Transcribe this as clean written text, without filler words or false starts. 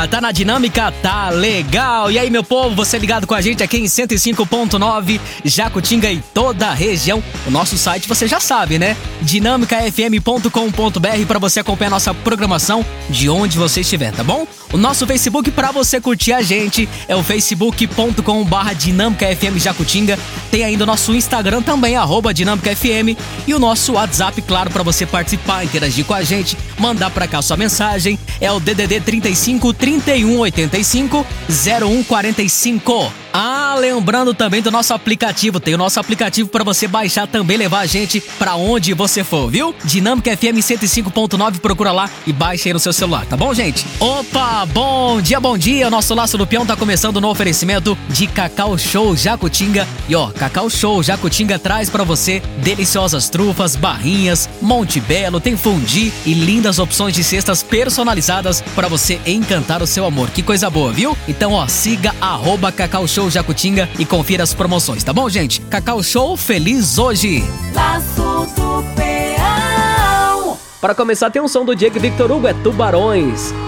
tá na dinâmica, tá legal. E aí, meu povo, você ligado com a gente aqui em 105.9, Jacutinga e toda a região. O nosso site você já sabe, né? dinamicafm.com.br para você acompanhar nossa programação de onde você estiver, tá bom? O nosso Facebook para você curtir a gente é o facebook.com/dinamicafm Jacutinga. Tem ainda o nosso Instagram também, @dinamicafm, e o nosso WhatsApp, claro, para você participar, interagir com a gente, mandar para cá sua mensagem, é o DDD 35 31 85 0145. Lembrando também do nosso aplicativo, tem o nosso aplicativo para você baixar também, levar a gente para onde você for, viu? Dinâmica FM 105.9, procura lá e baixa aí no seu celular, tá bom, gente? Opa, bom dia, o nosso Laço do Peão tá começando no oferecimento de Cacau Show Jacutinga. E Cacau Show Jacutinga traz para você deliciosas trufas, barrinhas, Monte Belo, tem fundi e lindas opções de cestas personalizadas para você encantar o seu amor. Que coisa boa, viu? Então, siga @Cacau Show Jacutinga e confira as promoções, tá bom, gente? Cacau Show, feliz hoje! Laço do Peão. Para começar, tem um som do Diego Victor Hugo, é Tubarões.